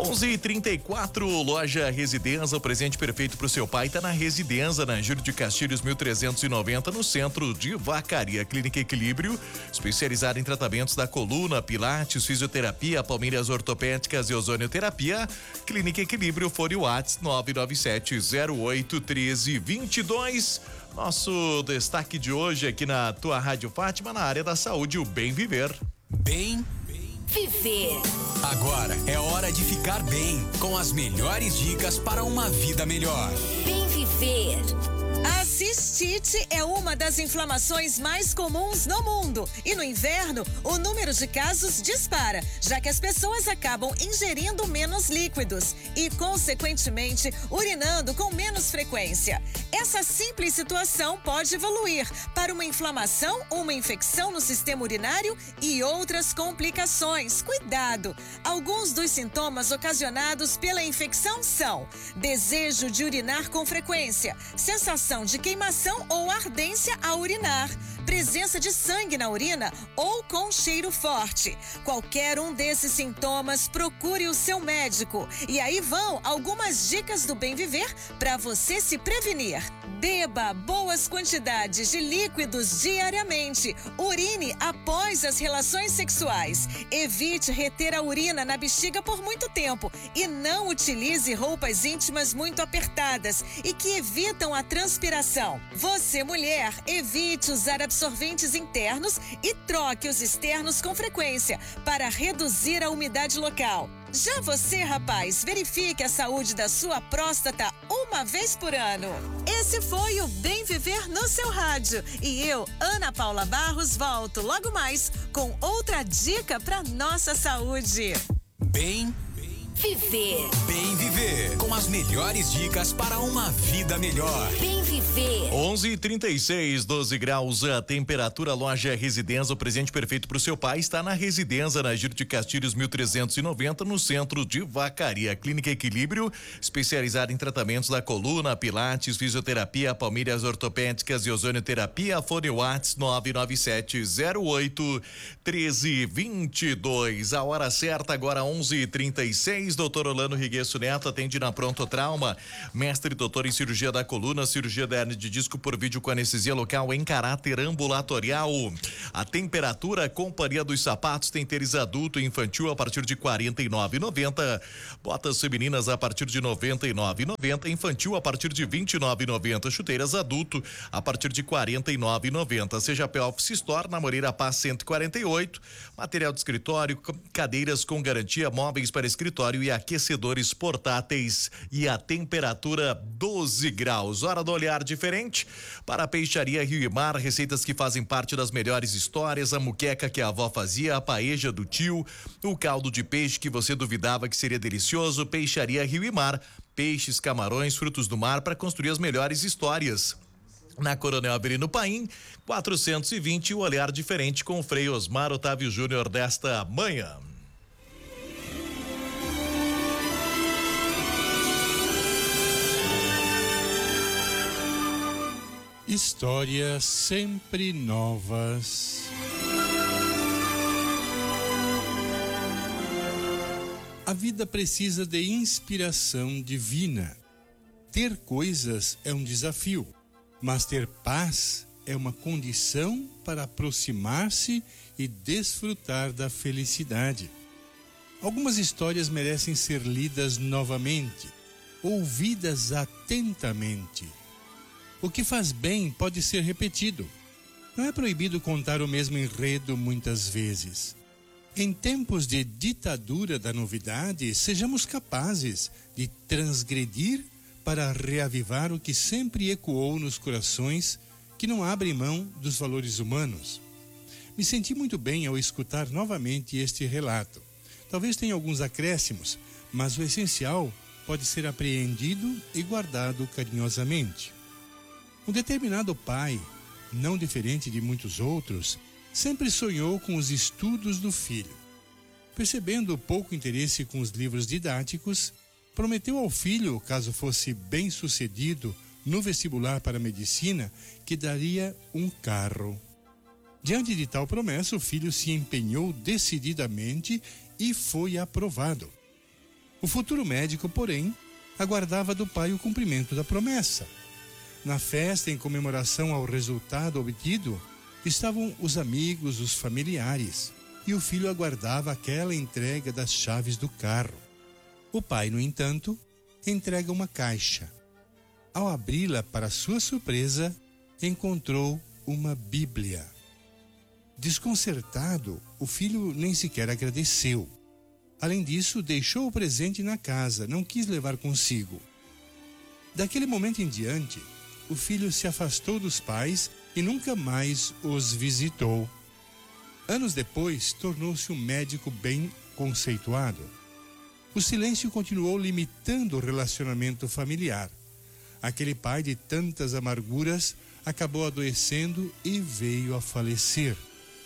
11h34, loja Residência, o presente perfeito para o seu pai tá na Residência, na Júlio de Castilhos 1390, no centro de Vacaria. Clínica Equilíbrio, especializada em tratamentos da coluna, pilates, fisioterapia, palmilhas ortopédicas e ozonioterapia. Clínica Equilíbrio, fone WhatsApp 997081322. Nosso destaque de hoje aqui na tua Rádio Fátima, na área da saúde, o Bem Viver. Bem Viver. Agora é hora de ficar bem, com as melhores dicas para uma vida melhor. Bem Viver. A cistite é uma das inflamações mais comuns no mundo e no inverno o número de casos dispara, já que as pessoas acabam ingerindo menos líquidos e, consequentemente, urinando com menos frequência. Essa simples situação pode evoluir para uma inflamação, uma infecção no sistema urinário e outras complicações. Cuidado! Alguns dos sintomas ocasionados pela infecção são desejo de urinar com frequência, sensação de queimação ou ardência ao urinar, presença de sangue na urina ou com cheiro forte. Qualquer um desses sintomas, procure o seu médico. E aí vão algumas dicas do Bem Viver para você se prevenir. Beba boas quantidades de líquidos diariamente. Urine após as relações sexuais. Evite reter a urina na bexiga por muito tempo e não utilize roupas íntimas muito apertadas e que evitam a transpiração. Você, mulher, evite usar absorventes internos e troque os externos com frequência para reduzir a umidade local. Já você, rapaz, verifique a saúde da sua próstata uma vez por ano. Esse foi o Bem Viver no seu rádio. E eu, Ana Paula Barros, volto logo mais com outra dica para nossa saúde. Bem Viver. Bem Viver, com as melhores dicas para uma vida melhor. Bem Viver. 11h36, 12 graus a temperatura. Loja Residência, o presente perfeito para o seu pai está na Residência, na Júlio de Castilhos 1390, no centro de Vacaria. Clínica Equilíbrio, especializada em tratamentos da coluna, pilates, fisioterapia, palmilhas ortopédicas e ozonioterapia. Fone WhatsApp 997081322. A hora certa agora 11h36. Doutor Orlando Riguesso Neto atende na Pronto Trauma, mestre e doutor em cirurgia da coluna, cirurgia da hernia de disco por vídeo com anestesia local em caráter ambulatorial. A temperatura, Companhia dos Sapatos, tem tênis adulto e infantil a partir de R$ 49,90, botas femininas a partir de R$ 99,90, infantil a partir de R$ 29,90, chuteiras adulto a partir de R$ 49,90. CJP Office Store, na Moreira Paz 148, material de escritório, cadeiras com garantia, móveis para escritório e aquecedores portáteis, e a temperatura 12 graus. Hora do olhar diferente para a Peixaria Rio e Mar, receitas que fazem parte das melhores histórias, a muqueca que a avó fazia, a paeja do tio, o caldo de peixe que você duvidava que seria delicioso. Peixaria Rio e Mar, peixes, camarões, frutos do mar para construir as melhores histórias. Na Coronel Avelino Paim, 420, o olhar diferente com o Frei Osmar Otávio Júnior desta manhã. Histórias sempre novas. A vida precisa de inspiração divina. Ter coisas é um desafio, mas ter paz é uma condição para aproximar-se e desfrutar da felicidade. Algumas histórias merecem ser lidas novamente, ouvidas atentamente. O que faz bem pode ser repetido. Não é proibido contar o mesmo enredo muitas vezes. Em tempos de ditadura da novidade, sejamos capazes de transgredir para reavivar o que sempre ecoou nos corações que não abrem mão dos valores humanos. Me senti muito bem ao escutar novamente este relato. Talvez tenha alguns acréscimos, mas o essencial pode ser apreendido e guardado carinhosamente. Um determinado pai, não diferente de muitos outros, sempre sonhou com os estudos do filho. Percebendo o pouco interesse com os livros didáticos, prometeu ao filho, caso fosse bem-sucedido no vestibular para medicina, que daria um carro. Diante de tal promessa, o filho se empenhou decididamente e foi aprovado. O futuro médico, porém, aguardava do pai o cumprimento da promessa. Na festa em comemoração ao resultado obtido, estavam os amigos, os familiares, e o filho aguardava aquela entrega das chaves do carro. O pai, no entanto, entrega uma caixa. Ao abri-la, para sua surpresa, encontrou uma Bíblia. Desconcertado, o filho nem sequer agradeceu. Além disso, deixou o presente na casa, não quis levar consigo. Daquele momento em diante, o filho se afastou dos pais e nunca mais os visitou. Anos depois, tornou-se um médico bem conceituado. O silêncio continuou limitando o relacionamento familiar. Aquele pai de tantas amarguras acabou adoecendo e veio a falecer.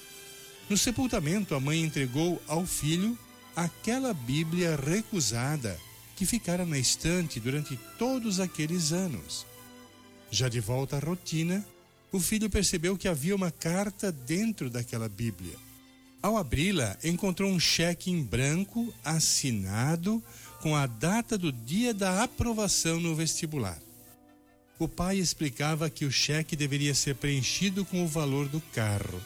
No sepultamento, a mãe entregou ao filho aquela Bíblia recusada que ficara na estante durante todos aqueles anos. Já de volta à rotina, o filho percebeu que havia uma carta dentro daquela Bíblia. Ao abri-la, encontrou um cheque em branco assinado com a data do dia da aprovação no vestibular. O pai explicava que o cheque deveria ser preenchido com o valor do carro.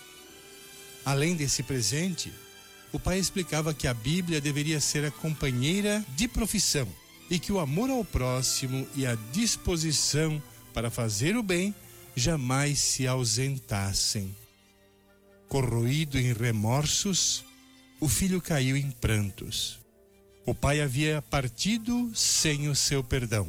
Além desse presente, o pai explicava que a Bíblia deveria ser a companheira de profissão e que o amor ao próximo e a disposição para fazer o bem jamais se ausentassem. Corroído em remorsos, o filho caiu em prantos. O pai havia partido sem o seu perdão.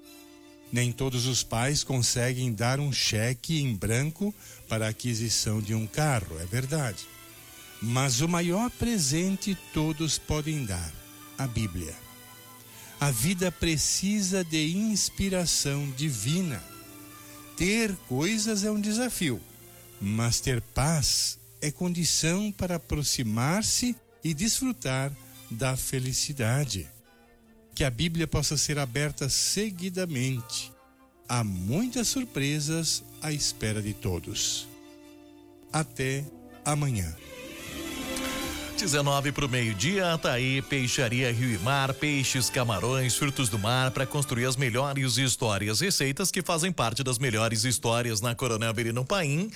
Nem todos os pais conseguem dar um cheque em branco para a aquisição de um carro, é verdade. Mas o maior presente todos podem dar, a Bíblia. A vida precisa de inspiração divina. Ter coisas é um desafio, mas ter paz é condição para aproximar-se e desfrutar da felicidade. Que a Bíblia possa ser aberta seguidamente. Há muitas surpresas à espera de todos. Até amanhã. 19 para o meio-dia, tá aí Peixaria Rio e Mar, peixes, camarões, frutos do mar para construir as melhores histórias, receitas que fazem parte das melhores histórias na Coronel Avelino Paim,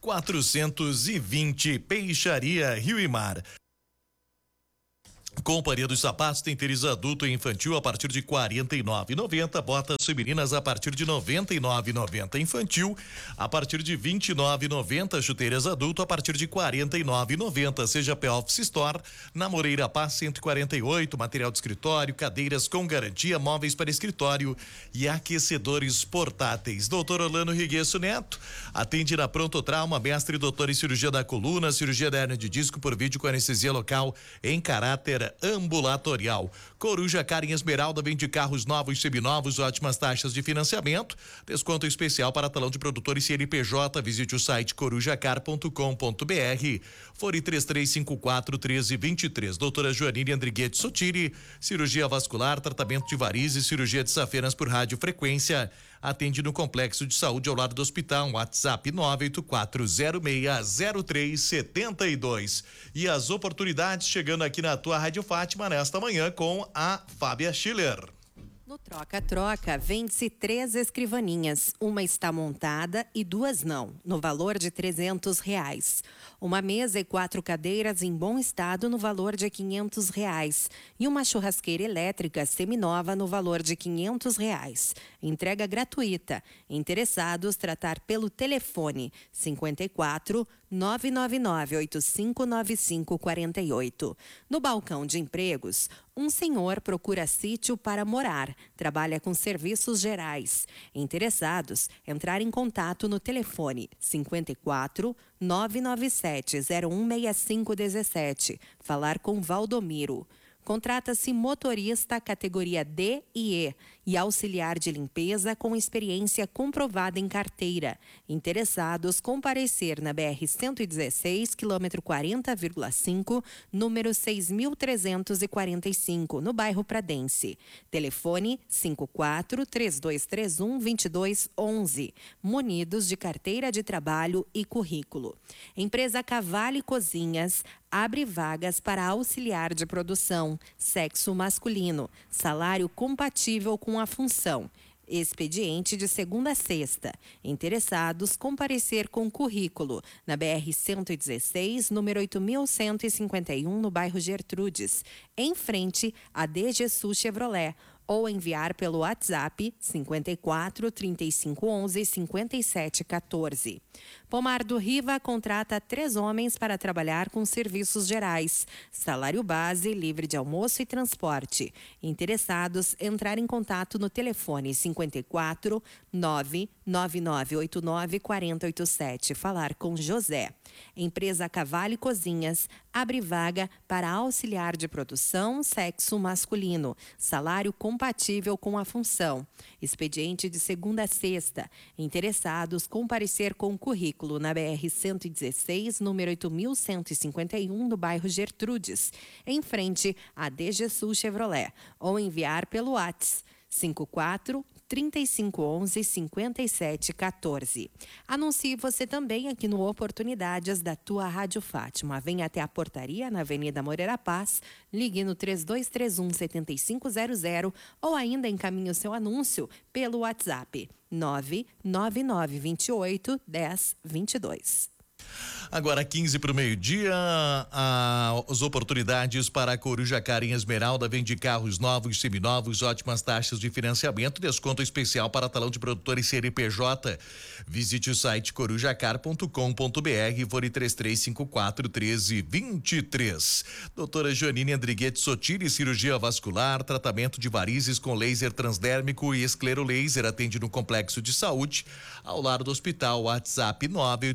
420, Peixaria Rio e Mar. Companhia dos Sapatos tem tênis adulto e infantil a partir de R$ 49,90, botas femininas a partir de R$ 99,90, infantil a partir de R$ 29,90, chuteiras adulto a partir de R$ 49,90, seja P Office Store, na Moreira Paz 148, material de escritório, cadeiras com garantia, móveis para escritório e aquecedores portáteis. Doutor Orlando Riguesso Neto atende na Pronto Trauma, mestre e doutor em cirurgia da coluna, cirurgia da hérnia de disco por vídeo com anestesia local em caráter ambulatorial. Coruja Car em Esmeralda vende carros novos, seminovos, ótimas taxas de financiamento, desconto especial para talão de produtor e CNPJ. Visite o site corujacar.com.br. Fone 3354-1323. Doutora Joanine Andriguete Sotiri, cirurgia vascular, tratamento de varizes, cirurgia de safenas por radiofrequência. Atende no Complexo de Saúde ao lado do hospital. WhatsApp 984060372. E as oportunidades chegando aqui na tua Rádio Fátima nesta manhã com a Fábia Schiller. No Troca-Troca, vende-se 3 escrivaninhas. Uma está montada e 2 não, no valor de R$300. Uma mesa e 4 cadeiras em bom estado no valor de R$500. E uma churrasqueira elétrica seminova no valor de R$500. Entrega gratuita. Interessados, tratar pelo telefone 54 999-859548. No balcão de empregos, um senhor procura sítio para morar. Trabalha com serviços gerais. Interessados, entrar em contato no telefone 54 997-016517. Falar com Valdomiro. Contrata-se motorista categoria D e E e auxiliar de limpeza com experiência comprovada em carteira. Interessados, comparecer na BR-116, quilômetro 40,5, número 6.345, no bairro Pradense. Telefone 54-3231-2211. Munidos de carteira de trabalho e currículo. Empresa Cavale Cozinhas, abre vagas para auxiliar de produção, sexo masculino, salário compatível com a função. Expediente de segunda a sexta. Interessados, comparecer com currículo na BR-116, número 8151, no bairro Gertrudes, em frente à DG Sul Chevrolet, ou enviar pelo WhatsApp 54 3511 5714. Pomar do Riva contrata 3 homens para trabalhar com serviços gerais. Salário base, livre de almoço e transporte. Interessados, entrar em contato no telefone 54 99989 4087. Falar com José. Empresa Cavale Cozinhas abre vaga para auxiliar de produção, sexo masculino. Salário compatível com a função. Expediente de segunda a sexta. Interessados, comparecer com currículo na BR-116, número 8151, no bairro Gertrudes, em frente à DG Sul Chevrolet, ou enviar pelo WhatsApp 54 3511 5714. Anuncie você também aqui no Oportunidades da tua Rádio Fátima. Venha até a portaria na Avenida Moreira Paz, ligue no 3231 7500 ou ainda encaminhe o seu anúncio pelo WhatsApp 99928 1022. Agora 15 para o meio-dia, as oportunidades para a Coruja Car em Esmeralda vende carros novos, seminovos, ótimas taxas de financiamento, desconto especial para talão de produtor e CNPJ. Visite o site corujacar.com.br e fone 3354 1323. Doutora Joanine Andriguete Sotiri, cirurgia vascular, tratamento de varizes com laser transdérmico e esclerolaser, atende no Complexo de Saúde, ao lado do hospital. WhatsApp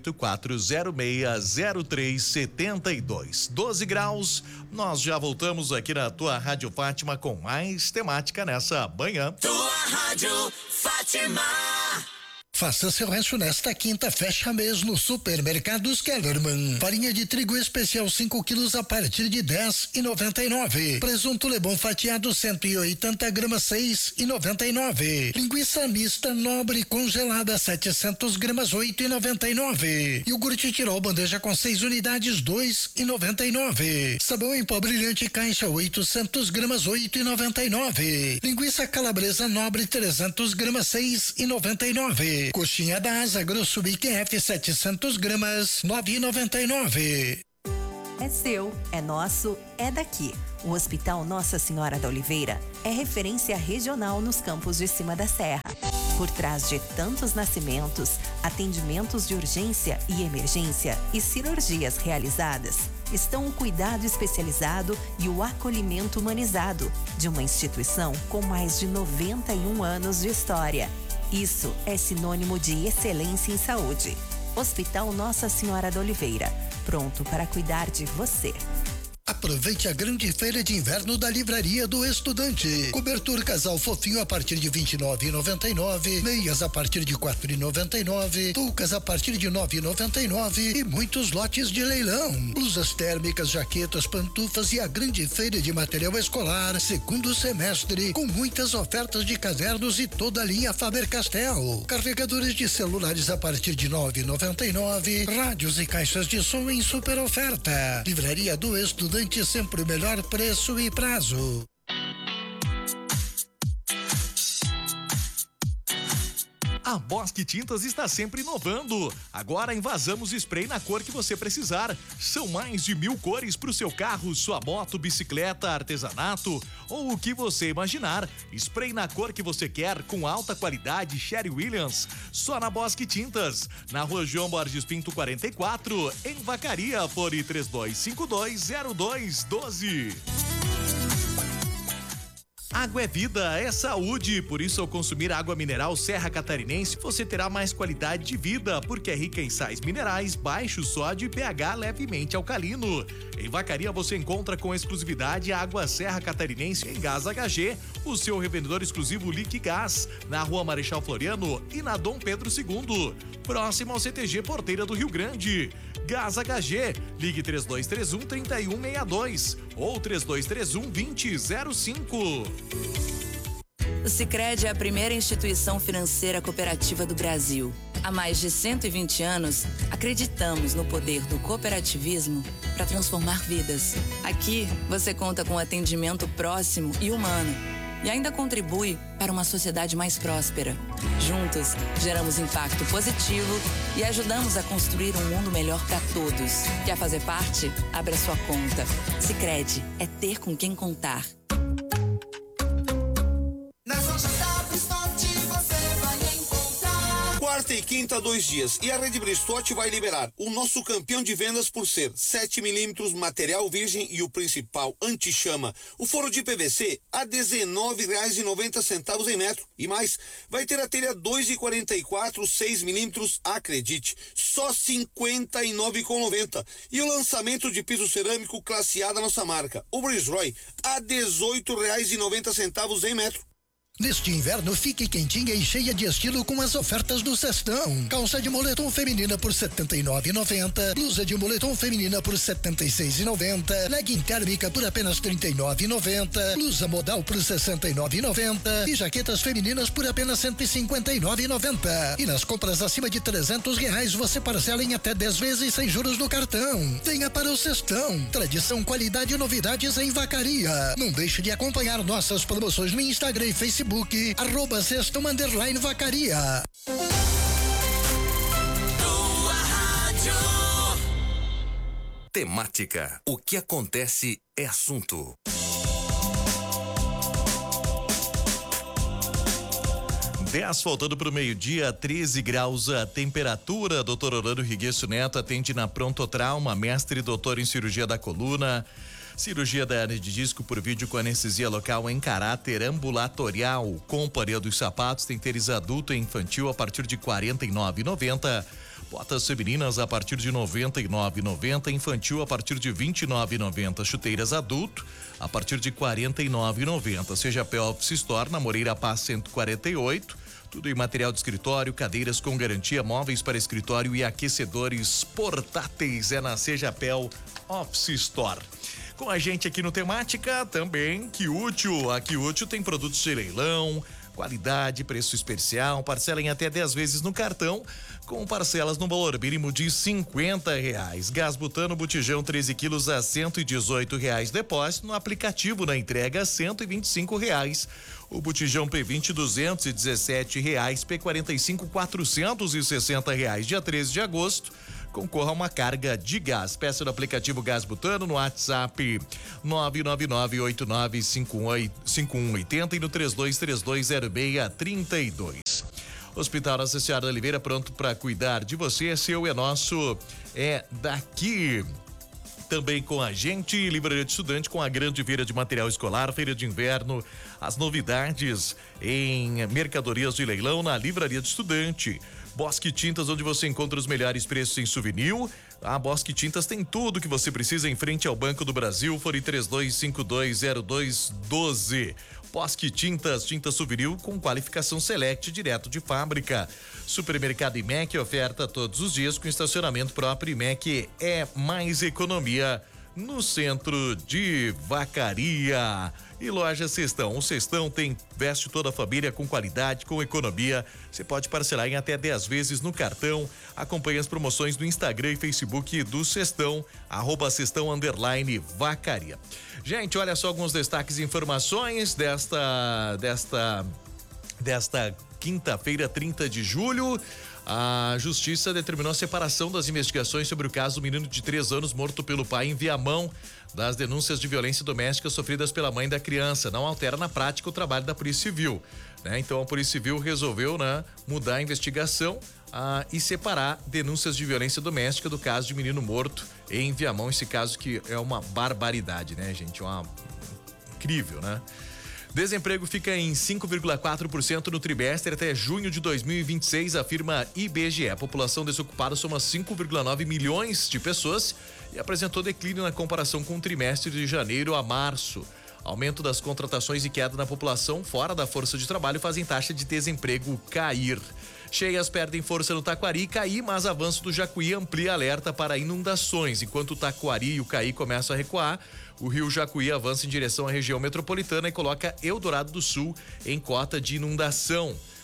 984060372. 12 graus. Nós já voltamos aqui na tua Rádio Fátima com mais temática nessa manhã. Tua Rádio Fátima. Faça seu rancho nesta quinta, fecha mês no Supermercados Kellerman. Farinha de trigo especial 5 quilos a partir de 10,99. Presunto Lebon fatiado 180 gramas 6,99. Linguiça mista nobre congelada 700 gramas 8,99. Iogurte Tirol bandeja com 6 unidades 2,99. Sabão em pó brilhante caixa 800 gramas 8,99. Linguiça calabresa nobre 300 gramas 6,99. Coxinha da Asa Grosso BQF 700 gramas 9,99. É seu, é nosso, é daqui. O Hospital Nossa Senhora da Oliveira é referência regional nos campos de cima da serra. Por trás de tantos nascimentos, atendimentos de urgência e emergência e cirurgias realizadas, estão o cuidado especializado e o acolhimento humanizado de uma instituição com mais de 91 anos de história. Isso é sinônimo de excelência em saúde. Hospital Nossa Senhora da Oliveira, pronto para cuidar de você. Aproveite a grande feira de inverno da Livraria do Estudante. Cobertor casal fofinho a partir de R$ 29,99, meias a partir de R$ 4,99, toucas a partir de R$ 9,99 e muitos lotes de leilão. Blusas térmicas, jaquetas, pantufas e a grande feira de material escolar, segundo semestre, com muitas ofertas de cadernos e toda a linha Faber-Castell. Carregadores de celulares a partir de R$ 9,99, rádios e caixas de som em super oferta. Livraria do Estudante, sempre o melhor preço e prazo. A Bosque Tintas está sempre inovando. Agora envasamos spray na cor que você precisar. São mais de 1000 cores para o seu carro, sua moto, bicicleta, artesanato ou o que você imaginar. Spray na cor que você quer, com alta qualidade, Sherry Williams. Só na Bosque Tintas. Na Rua João Borges Pinto 44, em Vacaria, fone 32520212. Água é vida, é saúde, por isso ao consumir água mineral Serra Catarinense, você terá mais qualidade de vida, porque é rica em sais minerais, baixo sódio e pH levemente alcalino. Em Vacaria você encontra com exclusividade a água Serra Catarinense em Gás HG, o seu revendedor exclusivo Liquigás, na Rua Marechal Floriano e na Dom Pedro II, próximo ao CTG Porteira do Rio Grande. Gás HG, ligue 3231-3162 ou 3231-2005. O Sicredi é a primeira instituição financeira cooperativa do Brasil. Há mais de 120 anos, acreditamos no poder do cooperativismo para transformar vidas. Aqui, você conta com atendimento próximo e humano e ainda contribui para uma sociedade mais próspera. Juntos, geramos impacto positivo e ajudamos a construir um mundo melhor para todos. Quer fazer parte? Abra sua conta. Sicredi é ter com quem contar. Quarta e quinta, 2 dias. E a Rede Bristotti vai liberar o nosso campeão de vendas por ser 7mm material virgem e o principal anti-chama. O forro de PVC a R$ 19,90 em metro. E mais, vai ter a telha 2,44, 6mm, acredite, só R$ 59,90. E o lançamento de piso cerâmico classe A da nossa marca, o Brisroy, a R$ 18,90 em metro. Neste inverno, fique quentinha e cheia de estilo com as ofertas do Sextão. Calça de moletom feminina por R$ 79,90. Blusa de moletom feminina por R$ 76,90. Legging térmica por apenas R$ 39,90. Blusa modal por R$ 69,90. E jaquetas femininas por apenas R$ 159,90. E nas compras acima de R$ 300 você parcela em até 10 vezes sem juros no cartão. Venha para o Sextão. Tradição, qualidade e novidades em Vacaria. Não deixe de acompanhar nossas promoções no Instagram e Facebook. @Sextão_Vacaria. Temática. O que acontece é assunto. Faltando para o meio-dia, 13 graus a temperatura. Dr. Orlando Riguesso Neto atende na Prontotrauma, mestre e doutor em cirurgia da coluna. Cirurgia da hernia de disco por vídeo com anestesia local em caráter ambulatorial. Companhia dos sapatos, tem tênis adulto e infantil a partir de R$ 49,90. Botas femininas a partir de R$ 99,90. Infantil a partir de R$ 29,90. Chuteiras adulto a partir de R$ 49,90. Seja Pé Office Store, na Moreira Paz 148. Tudo em material de escritório, cadeiras com garantia, móveis para escritório e aquecedores portáteis. É na Sejapel Office Store. Com a gente aqui no Temática também, Que Útil. A Que Útil tem produtos de leilão, qualidade, preço especial, parcela em até 10 vezes no cartão, com parcelas no valor mínimo de R$ 50. Gás butano botijão 13 quilos a R$ 118. Depósito no aplicativo, na entrega R$ 125. O botijão P20 R$ 217, P45 R$ 460. Dia 13 de agosto. Concorra a uma carga de gás. Peça do aplicativo Gás Butano no WhatsApp 999895180 e no 32320632. Hospital Nossa Senhora da Oliveira, pronto para cuidar de você. É seu, é nosso, é daqui. Também com a gente, Livraria de Estudante, com a grande feira de material escolar, feira de inverno, as novidades em mercadorias de leilão na Livraria de Estudante. Bosque Tintas, onde você encontra os melhores preços em souvenir. A Bosque Tintas tem tudo que você precisa em frente ao Banco do Brasil. Fone 32520212. Bosque Tintas, tinta souvenir com qualificação Select direto de fábrica. Supermercado IMEC, oferta todos os dias com estacionamento próprio. IMEC é mais economia no centro de Vacaria. E loja Sextão. O Sextão veste toda a família com qualidade, com economia. Você pode parcelar em até 10 vezes no cartão. Acompanhe as promoções no Instagram e Facebook do Sextão, @Sextão_Vacaria. Gente, olha só alguns destaques e informações desta quinta-feira, 30 de julho. A Justiça determinou a separação das investigações sobre o caso do menino de 3 anos morto pelo pai em Viamão, das denúncias de violência doméstica sofridas pela mãe da criança. Não altera na prática o trabalho da Polícia Civil, né? Então a Polícia Civil resolveu, né, mudar a investigação e separar denúncias de violência doméstica do caso de menino morto em Viamão. Esse caso que é uma barbaridade, né, gente? Incrível, né? Desemprego fica em 5,4% no trimestre até junho de 2026, afirma IBGE. A população desocupada soma 5,9 milhões de pessoas e apresentou declínio na comparação com o trimestre de janeiro a março. Aumento das contratações e queda na população fora da força de trabalho fazem taxa de desemprego cair. Cheias perdem força no Taquari e Caí, mas avanço do Jacuí amplia alerta para inundações. Enquanto o Taquari e o Caí começam a recuar, o rio Jacuí avança em direção à região metropolitana e coloca Eldorado do Sul em cota de inundação.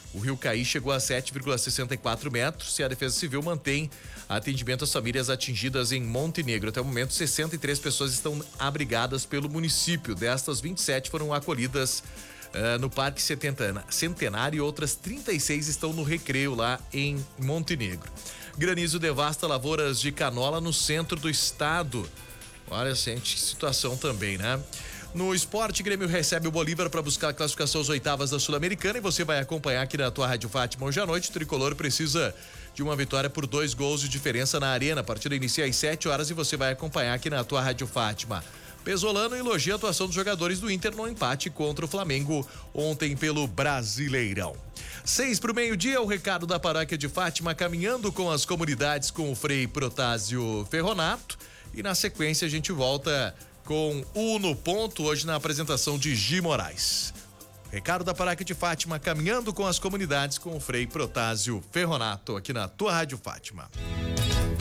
O rio Caí chegou a 7,64 metros e a Defesa Civil mantém atendimento às famílias atingidas em Montenegro. Até o momento, 63 pessoas estão abrigadas pelo município. Destas, 27 foram acolhidas no Parque Centenário e outras 36 estão no Recreio lá em Montenegro. Granizo devasta lavouras de canola no centro do estado. Olha, gente, que situação também, né? No esporte, Grêmio recebe o Bolívar para buscar a classificação às oitavas da Sul-Americana e você vai acompanhar aqui na tua Rádio Fátima hoje à noite. O Tricolor precisa de uma vitória por 2 gols de diferença na Arena. A partida inicia às 7 horas e você vai acompanhar aqui na tua Rádio Fátima. Pesolano elogia a atuação dos jogadores do Inter no empate contra o Flamengo ontem pelo Brasileirão. 6 para o meio-dia, o recado da Paróquia de Fátima caminhando com as comunidades com o Frei Protásio Ferronato. E na sequência a gente volta com o No Ponto, hoje na apresentação de Gi Moraes. Recado da Paróquia de Fátima, caminhando com as comunidades com o Frei Protásio Ferronato, aqui na tua Rádio Fátima.